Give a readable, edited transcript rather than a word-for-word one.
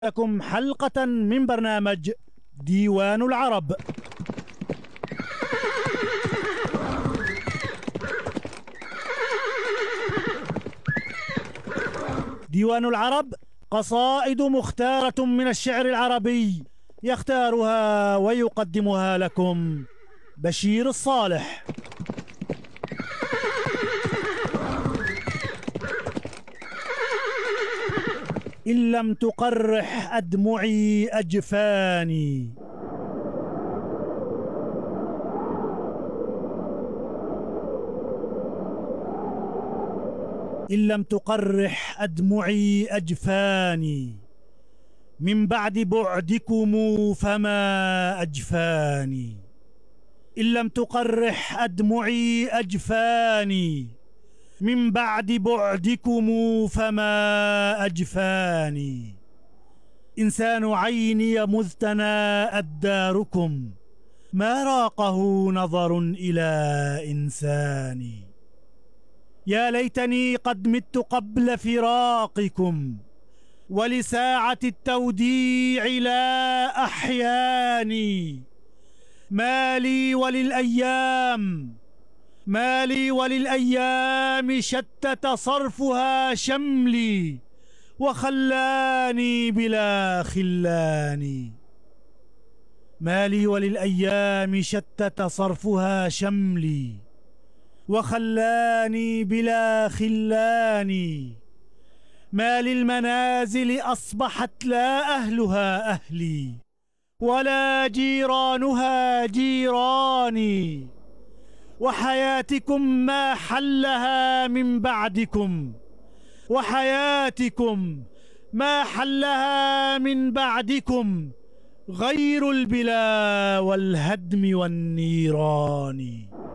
لكم حلقة من برنامج ديوان العرب. ديوان العرب قصائد مختارة من الشعر العربي، يختارها ويقدمها لكم بشير الصالح. إن لم تقرح أدمعي أجفاني. إن لم تقرح أدمعي أجفاني، من بعد بعدكم فما أجفاني. إن لم تقرح أدمعي أجفاني، من بعد بعدكم فما أجفاني. إنسان عيني مذ تناءت داركم، ما راقه نظر إلى إنساني. يا ليتني قد مت قبل فراقكم، ولساعة التوديع لا أحياني. ما لي وللأيام شتت صرفها شملي، وخلاني بلا خلاني. ما لي وللأيام شتت صرفها شملي، وخلاني بلا خلاني. ما للمنازل أصبحت لا أهلها أهلي، ولا جيرانها جيراني. وحياتكم ما حلها من بعدكم، وحياتكم ما حلها من بعدكم، غير البلا والهدم والنيران.